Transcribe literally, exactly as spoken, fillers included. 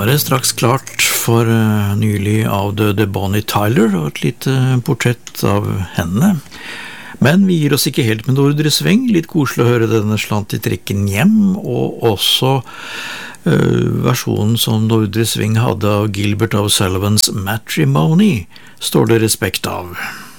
var det straks klart for uh, nylig avdøde Bonnie Tyler og et lite portrett av henne. Men vi gir oss ikke helt med Nordre Sving, litt koselig å høre denne slant i trekken hjem, og også uh, versjonen som Nordre Sving hadde av Gilbert O'Sullivans Matrimony, står det respekt av.